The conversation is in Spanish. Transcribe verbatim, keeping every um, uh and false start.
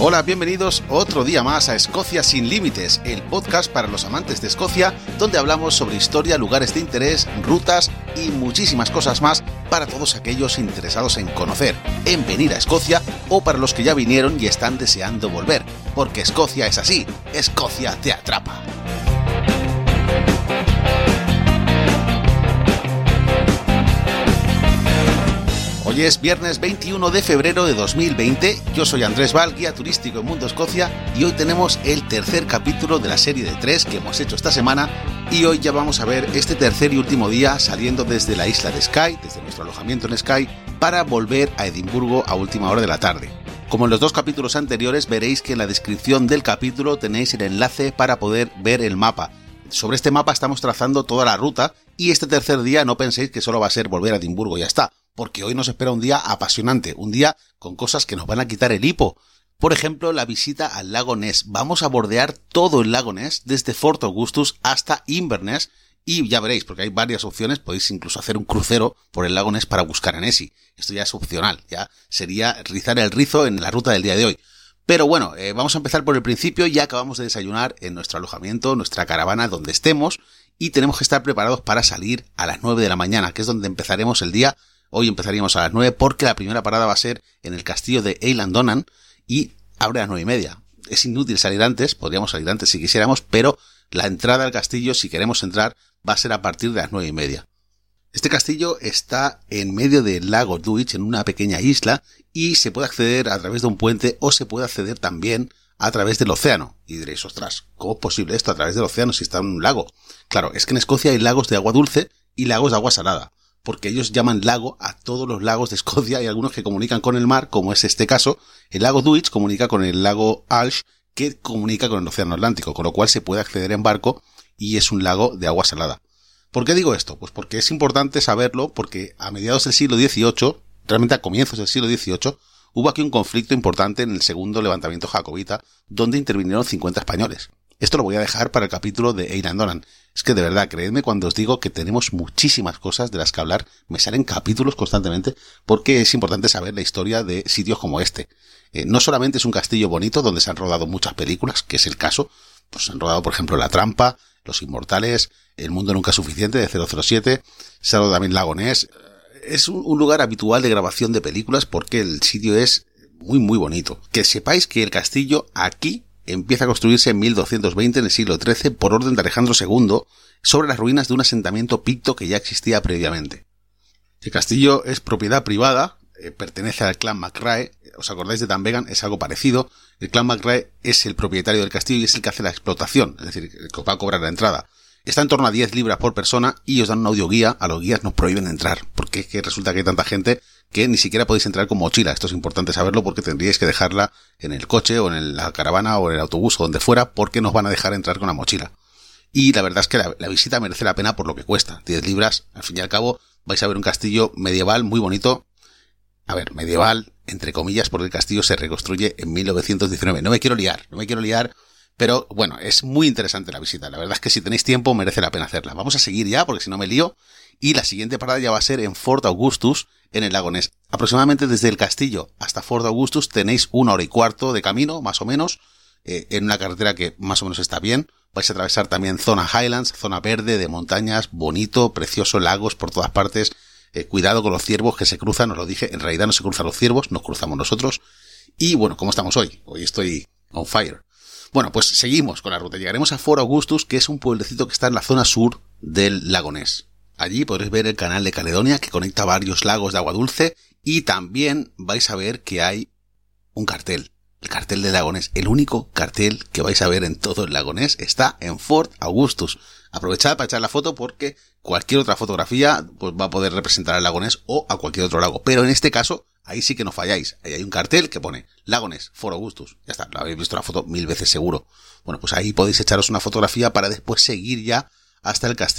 Hola, bienvenidos otro día más a Escocia sin límites, el podcast para los amantes de Escocia, donde hablamos sobre historia, lugares de interés, rutas y muchísimas cosas más para todos aquellos interesados en conocer, en venir a Escocia o para los que ya vinieron y están deseando volver, porque Escocia es así, Escocia te atrapa. Hoy es viernes veintiuno de febrero de dos mil veinte, yo soy Andrés Val, guía turístico en Mundo Escocia, y hoy tenemos el tercer capítulo de la serie de tres que hemos hecho esta semana, y hoy ya vamos a ver este tercer y último día saliendo desde la isla de Skye, desde nuestro alojamiento en Skye, para volver a Edimburgo a última hora de la tarde. Como en los dos capítulos anteriores, veréis que en la descripción del capítulo tenéis el enlace para poder ver el mapa. Sobre este mapa estamos trazando toda la ruta, y este tercer día no penséis que solo va a ser volver a Edimburgo y ya está, porque hoy nos espera un día apasionante, un día con cosas que nos van a quitar el hipo. Por ejemplo, la visita al lago Ness. Vamos a bordear todo el lago Ness, desde Fort Augustus hasta Inverness, y ya veréis, porque hay varias opciones, podéis incluso hacer un crucero por el lago Ness para buscar a Nessie. Esto ya es opcional, ya sería rizar el rizo en la ruta del día de hoy. Pero bueno, eh, vamos a empezar por el principio. Ya acabamos de desayunar en nuestro alojamiento, nuestra caravana, donde estemos, y tenemos que estar preparados para salir a las nueve de la mañana, que es donde empezaremos el día. Hoy empezaríamos a las nueve porque la primera parada va a ser en el castillo de Eilean Donan y abre a las nueve y media. Es inútil salir antes, podríamos salir antes si quisiéramos, pero la entrada al castillo, si queremos entrar, va a ser a partir de las nueve y media. Este castillo está en medio del lago Dúich, en una pequeña isla, y se puede acceder a través de un puente o se puede acceder también a través del océano. Y diréis, ostras, ¿cómo es posible esto a través del océano si está en un lago? Claro, es que en Escocia hay lagos de agua dulce y lagos de agua salada, porque ellos llaman lago a todos los lagos de Escocia. Hay algunos que comunican con el mar, como es este caso. El lago Dúich comunica con el lago Alsh, que comunica con el océano Atlántico, con lo cual se puede acceder en barco y es un lago de agua salada. ¿Por qué digo esto? Pues porque es importante saberlo, porque a mediados del siglo dieciocho, realmente a comienzos del siglo dieciocho, hubo aquí un conflicto importante en el segundo levantamiento jacobita, donde intervinieron cincuenta españoles. Esto lo voy a dejar para el capítulo de Eilean Donan. Es que de verdad, creedme cuando os digo que tenemos muchísimas cosas de las que hablar. Me salen capítulos constantemente porque es importante saber la historia de sitios como este. Eh, no solamente es un castillo bonito donde se han rodado muchas películas, que es el caso. Pues se han rodado, por ejemplo, La Trampa, Los Inmortales, El Mundo Nunca es Suficiente de cero cero siete, se ha rodado también Lago Ness. Es un, un lugar habitual de grabación de películas porque el sitio es muy muy bonito. Que sepáis que el castillo aquí empieza a construirse en mil doscientos veinte, en el siglo trece, por orden de Alejandro segundo, sobre las ruinas de un asentamiento picto que ya existía previamente. El castillo es propiedad privada, eh, pertenece al clan MacRae. ¿Os acordáis de Dunvegan? Es algo parecido. El clan MacRae es el propietario del castillo y es el que hace la explotación, es decir, el que va a cobrar la entrada. Está en torno a diez libras por persona y os dan un audioguía. A los guías nos prohíben entrar, porque es que resulta que hay tanta gente que ni siquiera podéis entrar con mochila. Esto es importante saberlo porque tendríais que dejarla en el coche o en la caravana o en el autobús o donde fuera, porque nos van a dejar entrar con la mochila. Y la verdad es que la, la visita merece la pena por lo que cuesta. diez libras, al fin y al cabo, vais a ver un castillo medieval muy bonito. A ver, medieval, entre comillas, porque el castillo se reconstruye en mil novecientos diecinueve. No me quiero liar, no me quiero liar, pero bueno, es muy interesante la visita. La verdad es que si tenéis tiempo merece la pena hacerla. Vamos a seguir ya, porque si no me lío. Y la siguiente parada ya va a ser en Fort Augustus, en el lago Ness. Aproximadamente desde el castillo hasta Fort Augustus tenéis una hora y cuarto de camino, más o menos, eh, en una carretera que más o menos está bien. Vais a atravesar también zona Highlands, zona verde, de montañas, bonito, precioso, lagos por todas partes. Eh, cuidado con los ciervos que se cruzan, os lo dije, en realidad no se cruzan los ciervos, nos cruzamos nosotros. Y bueno, ¿cómo estamos hoy? Hoy estoy on fire. Bueno, pues seguimos con la ruta. Llegaremos a Fort Augustus, que es un pueblecito que está en la zona sur del lago Ness. Allí podréis ver el canal de Caledonia, que conecta varios lagos de agua dulce, y también vais a ver que hay un cartel. El cartel del lago Ness. El único cartel que vais a ver en todo el lago Ness está en Fort Augustus. Aprovechad para echar la foto porque cualquier otra fotografía pues va a poder representar al lago Ness o a cualquier otro lago. Pero en este caso, ahí sí que no falláis. Ahí hay un cartel que pone lago Ness, Fort Augustus. Ya está, lo habéis visto la foto mil veces seguro. Bueno, pues ahí podéis echaros una fotografía para después seguir ya hasta el castillo.